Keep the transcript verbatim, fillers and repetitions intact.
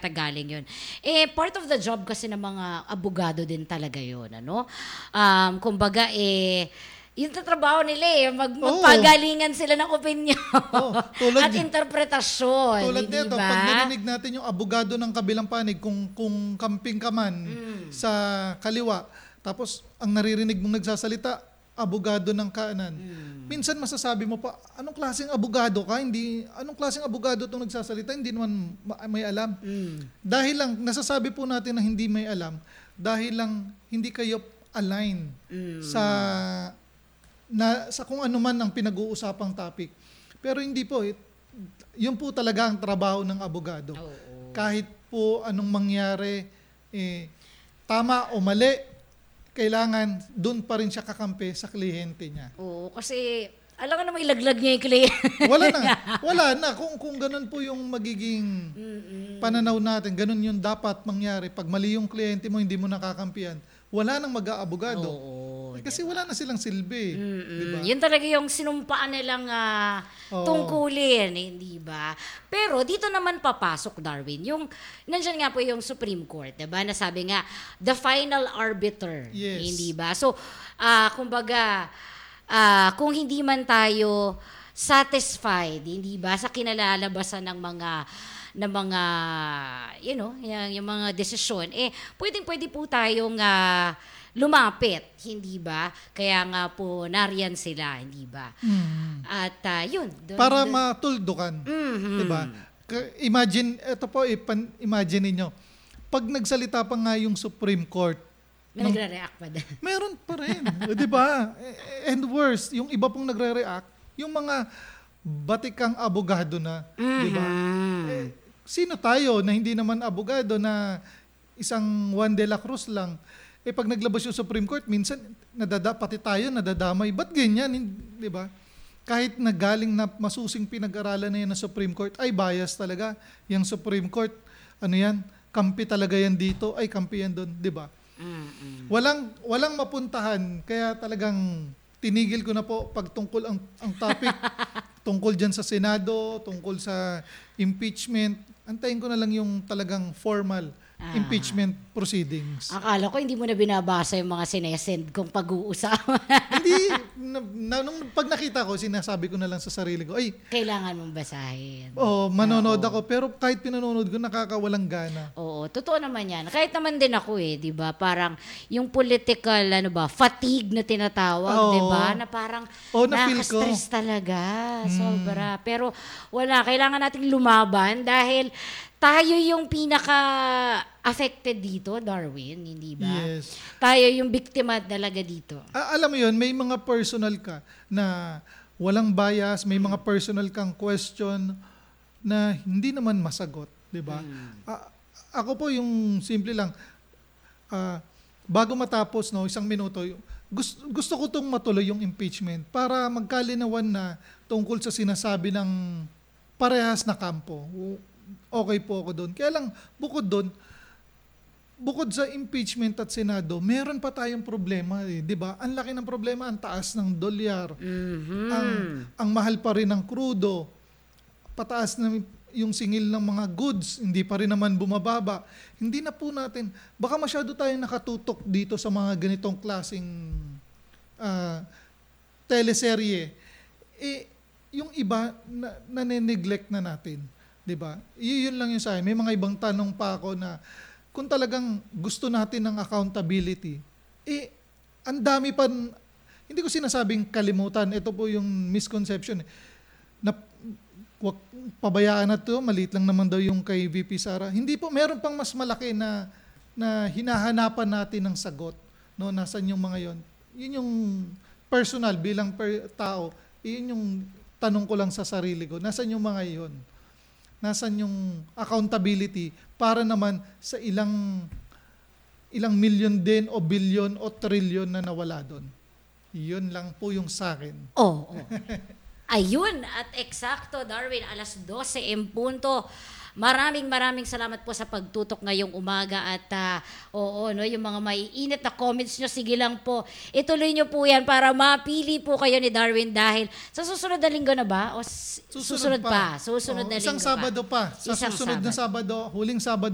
nanggagaling yun. Eh, part of the job kasi ng mga abogado din talaga yun, ano? Um, kumbaga, eh, yung tatrabaho nila eh, mag, Oo. magpagalingan sila ng opinion Oo, tulad at ni- interpretasyon. Tulad hindi nito, ba? pag narinig natin yung abogado ng kabilang panig, kung, kung kamping ka man Mm. sa kaliwa, tapos ang naririnig mong nagsasalita, abogado ng kanan. Mm. Minsan masasabi mo pa, anong klaseng abogado ka? Hindi, anong klaseng abogado itong nagsasalita? Hindi naman ma- may alam. Mm. Dahil lang, nasasabi po natin na hindi may alam, dahil lang hindi kayo align Mm. sa na sa kung ano man ang pinag-uusapang topic. Pero hindi po, eh, yun po talaga ang trabaho ng abogado. Oo. Kahit po anong mangyari, eh, tama o mali, kailangan doon pa rin siya kakampi sa kliyente niya. Oo, kasi alam ka naman ilaglag niya yung client. Wala na, wala na. Kung, kung ganun po yung magiging pananaw natin, ganun yung dapat mangyari. Pag mali yung kliyente mo, hindi mo nakakampihan, wala nang mag-aabogado. Oo. Eh, kasi wala na silang silbi. Mm-mm. Di ba? Yun talaga yung sinumpaan nilang ah, Oo. tungkulin, hindi ba? Pero dito naman papasok, Darwin, yung, nandyan nga po yung Supreme Court, di ba? Nasabi nga, the final arbiter, Yes. hindi ba? So, ah, kumbaga, ah, kung hindi man tayo satisfied, hindi ba, sa kinalalabasan ng mga ng mga, you know, yung, yung mga desisyon, eh, pwedeng-pwede po tayong ah, lumapit, hindi ba? Kaya nga po, nariyan sila, hindi ba? Mm. At ah, yun. Dun, Para dun- matuldukan. Mhm. Diba? Ka- Imagine, ito po, ipan, imagine ninyo, pag nagsalita pa nga yung Supreme Court, May nagre-react pa din. meron pa rin. Di ba? And worse, yung iba pong nagre-react, yung mga batikang abogado na, di ba? Mhm. Eh, sino tayo na hindi naman abogado na isang Juan de la Cruz lang? Eh pag naglabas yung Supreme Court, minsan nadada, pati tayo nadadamay. Ba't ganyan? Di ba? Kahit nagaling na masusing pinag-aralan na yan ng Supreme Court, ay bias talaga. Yung Supreme Court, ano yan? Kampi talaga yan dito, ay kampi yan doon. Di ba? Mhm. Walang, walang mapuntahan. Kaya talagang tinigil ko na po pag tungkol ang, ang topic tungkol dyan sa Senado, tungkol sa impeachment. Antayin ko na lang yung talagang formal Ah. impeachment proceedings. Akala ko hindi mo na binabasa yung mga sinesend kong pag-uusapan. Hindi, na, na, nung pag nakita ko, sinasabi ko na lang sa sarili ko, ay, Kailangan mong basahin. oh, manonood ako. Pero kahit pinanonood ko, nakakawalang gana. Oo, totoo naman yan. Kahit naman din ako eh, 'di ba? Parang yung political ano ba, fatigue na tinatawag, Oo. 'di ba? Na parang Oo, na-feel ko. nakaka-stress talaga, sobra. Pero wala, kailangan nating lumaban dahil tayo yung pinaka affected dito, Darwin, hindi ba? Yes. Tayo yung biktima talaga dito. Ah, alam mo yun, may mga personal ka na walang bias, may mga personal kang question na hindi naman masagot, di ba? Ah, ako po yung simple lang, ah, bago matapos, no, isang minuto, gusto, gusto ko tong matuloy yung impeachment para magkalinawan na tungkol sa sinasabi ng parehas na kampo. Okay po ako doon. Kaya lang, bukod doon, bukod sa impeachment at Senado, meron pa tayong problema, eh, 'di ba? Ang laki ng problema, ang taas ng dolyar. Mhm. Ang ang mahal pa rin ng krudo. Pataas na yung singil ng mga goods, hindi pa rin naman bumababa. Hindi na po natin, baka masyado tayong nakatutok dito sa mga ganitong klaseng ah, teleserye. Eh, yung iba, na, nane-neglect na natin. 'Di ba? Y- yun lang yung sa akin. May mga ibang tanong pa ako na kung talagang gusto natin ng accountability, eh, ang dami pa, hindi ko sinasabing kalimutan, ito po yung misconception, eh, na wag, pabayaan na to, maliit lang naman daw yung kay V P Sara. Hindi po, meron pang mas malaki na, na hinahanapan natin ng sagot. No? Nasaan yung mga yon? Yun yung personal, bilang per tao, yun yung tanong ko lang sa sarili ko. Nasaan yung mga yon? Nasaan yung accountability para naman sa ilang ilang milyon din o bilyon o trilyon na nawala doon. Yun lang po yung sa akin. Oo. Oh, Ayun, at eksakto, Darwin, alas dose en punto. Maraming maraming salamat po sa pagtutok ngayong umaga at ah, oo, no, yung mga maiinit na comments nyo, sige lang po. Ituloy nyo po yan para mapili po kayo ni Darwin dahil sa susunod na linggo na ba? O s- susunod, pa. Susunod Oo, na isang linggo Sabado pa. Sa Isang susunod na Sabado, huling Sabado